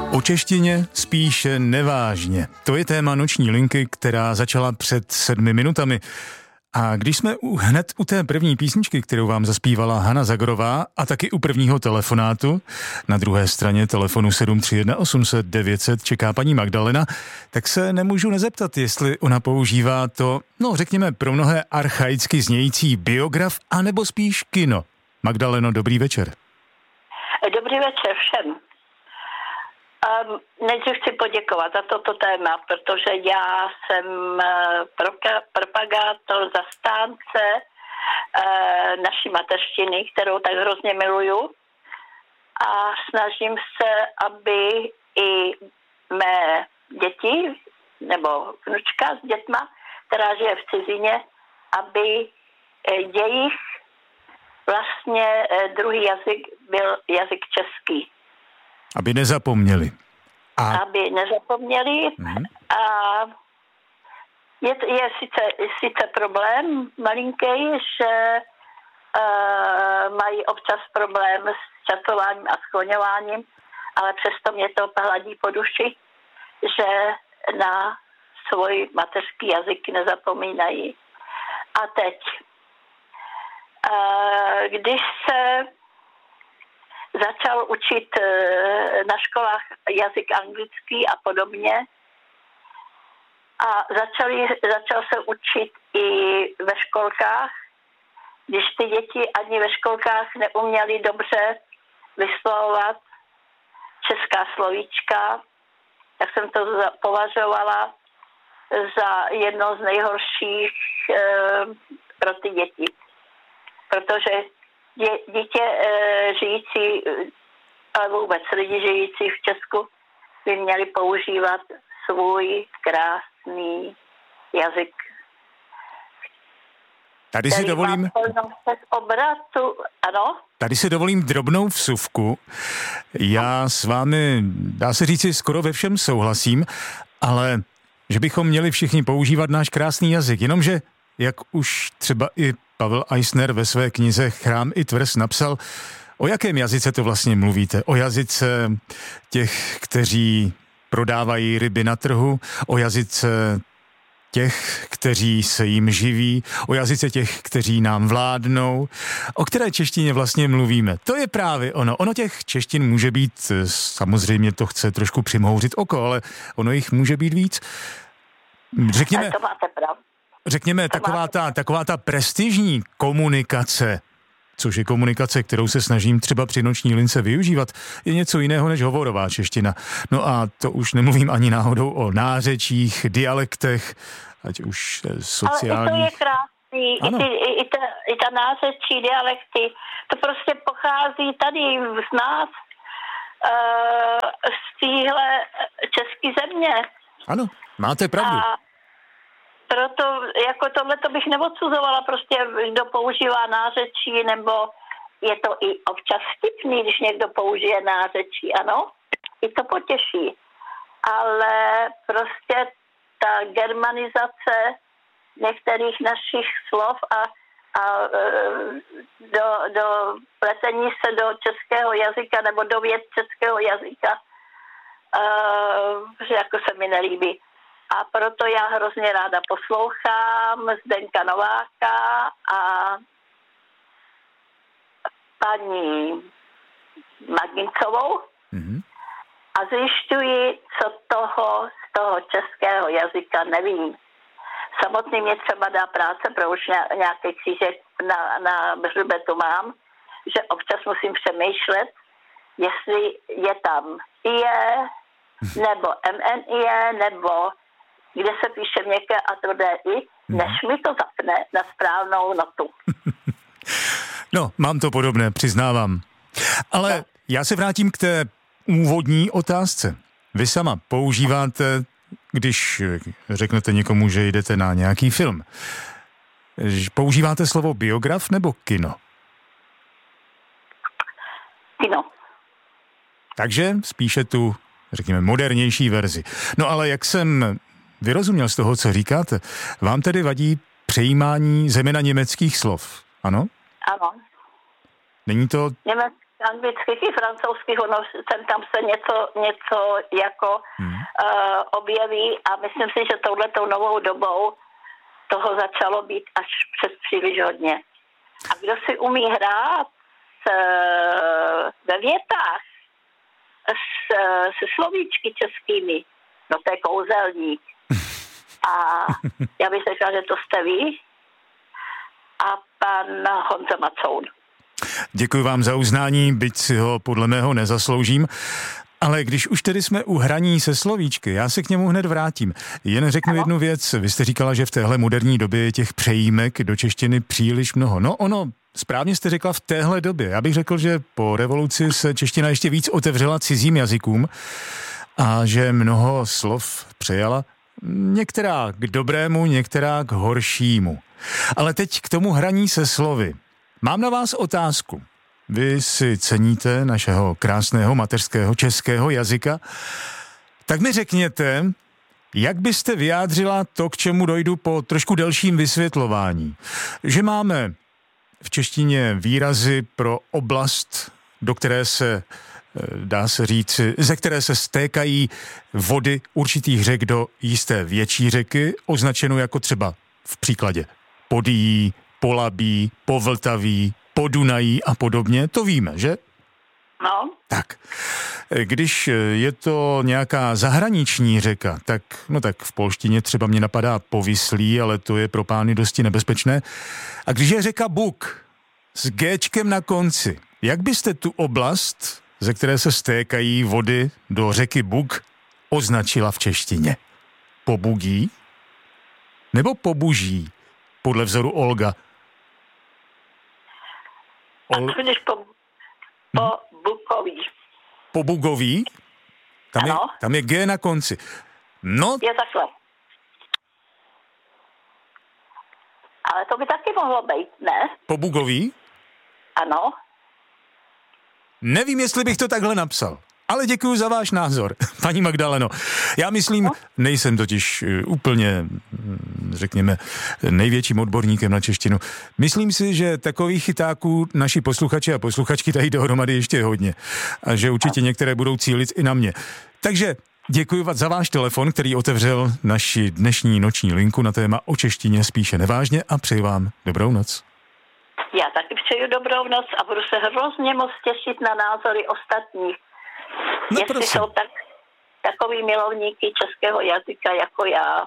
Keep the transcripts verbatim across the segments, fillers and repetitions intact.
O češtině spíše nevážně. To je téma noční linky, která začala před sedmi minutami. A když jsme u, hned u té první písničky, kterou vám zaspívala Hana Zagorová, a taky u prvního telefonátu, na druhé straně telefonu sedm tři jedna osm set devět set čeká paní Magdalena, tak se nemůžu nezeptat, jestli ona používá to, no řekněme pro mnohé archaicky znějící biograf, anebo spíš kino. Magdaleno, dobrý večer. Dobrý večer všem. Um, nejdřív chci poděkovat za toto téma, protože já jsem uh, proka- propagátor, zastánce uh, naší mateřštiny, kterou tak hrozně miluju, a snažím se, aby i mé děti, nebo vnučka s dětma, která žije v cizině, aby jejich vlastně druhý jazyk byl jazyk český. Aby nezapomněli. A... Aby nezapomněli. Mm-hmm. A je, je sice, sice problém malinký, že uh, mají občas problém s časováním a skloňováním, ale přesto mě to hladí po duši, že na svůj mateřský jazyk nezapomínají. A teď, uh, když se začal učit na školách jazyk anglický a podobně. A začali, začal se učit i ve školkách, když ty děti ani ve školkách neuměly dobře vyslovovat česká slovíčka, tak jsem to považovala za jedno z nejhorších e, pro ty děti. Protože dítě e, žijící, ale vůbec lidi žijící v Česku by měli používat svůj krásný jazyk. Tady si dovolím... Obratu, ano? Tady si dovolím drobnou vsuvku. Já s vámi, dá se říci, skoro ve všem souhlasím, ale že bychom měli všichni používat náš krásný jazyk, jenomže, jak už třeba i Pavel Eisner ve své knize Chrám i tvrz napsal, o jakém jazyce to vlastně mluvíte? O jazyce těch, kteří prodávají ryby na trhu, o jazyce těch, kteří se jim živí, o jazyce těch, kteří nám vládnou. O které češtině vlastně mluvíme? To je právě ono. Ono těch češtin může být, samozřejmě to chce trošku přimhouřit oko, ale ono jich může být víc. Řekněme... To máte pravdu. Řekněme, taková ta, taková ta prestižní komunikace, což je komunikace, kterou se snažím třeba při noční lince využívat, je něco jiného než hovorová čeština. No a to už nemluvím ani náhodou o nářečích, dialektech, ať už sociálních. Ale i to je krásný, i, ty, i, ta, i ta nářečí, dialekty, to prostě pochází tady z nás, uh, z téhle české země. Ano, máte pravdu. A proto jako tohleto bych neodsuzovala, prostě kdo používá nářečí, nebo je to i občas vtipný, když někdo použije nářečí, ano, i to potěší. Ale prostě ta germanizace některých našich slov a, a do, do pletení se do českého jazyka nebo do věd českého jazyka, že jako se mi nelíbí. A proto já hrozně ráda poslouchám Zdenka Nováka a paní Magincovou mm-hmm. a zjišťuji, co toho z toho českého jazyka nevím. Samotný mě třeba dá práce, protože už nějaký křížek na, na hřbetu mám, že občas musím přemýšlet, jestli je tam ie, nebo mnie, nebo kde se píše měkké a tvrdé i, než mi to zapne na správnou notu. No, mám to podobné, přiznávám. Ale no. Já se vrátím k té úvodní otázce. Vy sama používáte, když řeknete někomu, že jdete na nějaký film, používáte slovo biograf nebo kino? Kino. Takže spíše tu, řekněme, modernější verzi. No ale jak jsem vyrozuměl z toho, co říkáte, vám tedy vadí přejímání zejména německých slov, ano? Ano. Není to Němec... anglicky i francouzsky, ono sem tam se něco, něco jako hmm. uh, objeví a myslím si, že touhletou novou dobou toho začalo být až přes příliš hodně. A kdo si umí hrát s, ve větách s, se slovíčky českými, no to je kouzelník. A já bych řekla, že to jste vy a pan Honza Macoun. Děkuji vám za uznání, byť si ho podle mého nezasloužím. Ale když už tedy jsme u hraní se slovíčky, já se k němu hned vrátím. Jen řeknu ano. jednu věc. Vy jste říkala, že v téhle moderní době je těch přejímek do češtiny příliš mnoho. No ono, správně jste řekla v téhle době. Já bych řekl, že po revoluci se čeština ještě víc otevřela cizím jazykům a že mnoho slov přejala. Některá k dobrému, některá k horšímu. Ale teď k tomu hraní se slovy. Mám na vás otázku. Vy si ceníte našeho krásného mateřského českého jazyka, tak mi řekněte, jak byste vyjádřila to, k čemu dojdu po trošku delším vysvětlování. Že máme v češtině výrazy pro oblast, do které se, dá se říct, ze které se stékají vody určitých řek do jisté větší řeky, označenou jako třeba v příkladě Podyjí, Polabí, Povltaví, Podunají a podobně, to víme, že? No. Tak, když je to nějaká zahraniční řeka, tak, no tak v polštině třeba mě napadá Povyslí, ale to je pro pány dosti nebezpečné. A když je řeka Bug s géčkem na konci, jak byste tu oblast, ze které se stékají vody do řeky Bug, označila v češtině? Pobugí? Nebo Pobuží? Podle vzoru Olga. Ol... A co když po, po Bukový? Po Bugový? Tam je, tam je G na konci. No. Je takhle. Ale to by taky mohlo být, ne? Po Bugový? Ano. Nevím, jestli bych to takhle napsal. Ale děkuji za váš názor, paní Magdaleno. Já myslím, nejsem totiž úplně, řekněme, největším odborníkem na češtinu. Myslím si, že takových chytáků naši posluchači a posluchačky tady dohromady ještě hodně. A že určitě některé budou cílit i na mě. Takže děkuji vám za váš telefon, který otevřel naši dnešní noční linku na téma o češtině spíše nevážně a přeji vám dobrou noc. Já taky přeju dobrou noc a budu se hrozně moc těšit na názory ostatních. No, jestli prosím. jsou tak, takový milovníky českého jazyka jako já.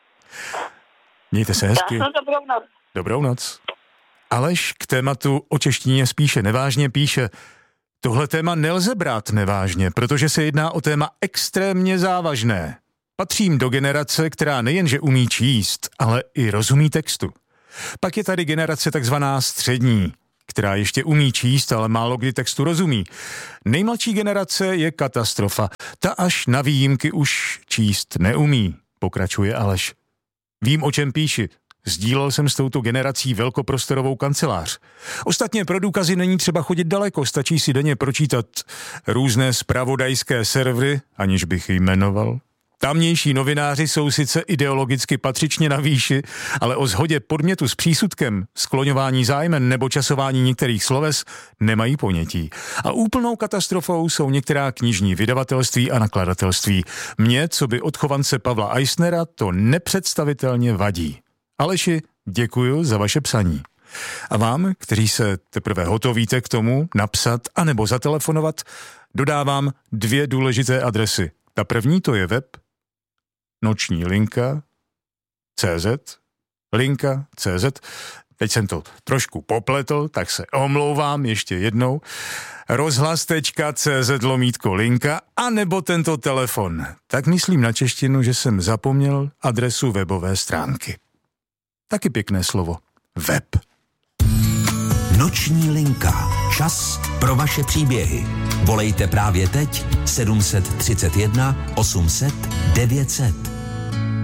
Mějte se hezky. Krásnou dobrou noc. Dobrou noc. Aleš k tématu o češtině spíše nevážně píše: tohle téma nelze brát nevážně, protože se jedná o téma extrémně závažné. Patřím do generace, která nejenže umí číst, ale i rozumí textu. Pak je tady generace takzvaná střední, která ještě umí číst, ale málo kdy textu rozumí. Nejmladší generace je katastrofa. Ta až na výjimky už číst neumí, pokračuje Aleš. Vím, o čem píši. Sdílel jsem s touto generací velkoprostorovou kancelář. Ostatně pro důkazy není třeba chodit daleko, stačí si denně pročítat různé zpravodajské servery, aniž bych jmenoval. Tamnější novináři jsou sice ideologicky patřičně na výši, ale o shodě podmětu s přísudkem, skloňování zájmen nebo časování některých sloves nemají ponětí. A úplnou katastrofou jsou některá knižní vydavatelství a nakladatelství. Mně, co by odchovance Pavla Eisnera, to nepředstavitelně vadí. Aleši, děkuju za vaše psaní. A vám, kteří se teprve hotovíte k tomu napsat anebo zatelefonovat, dodávám dvě důležité adresy. Ta první to je web noční linka C Z, linka C Z. Teď jsem to trošku popletl, tak se omlouvám ještě jednou. rozhlas tečka cé zet lomítko linka a nebo tento telefon. Tak myslím na češtinu, že jsem zapomněl adresu webové stránky. Taky pěkné slovo. Web. Noční linka. Čas pro vaše příběhy. Volejte právě teď sedm set třicet jedna osm set devět set.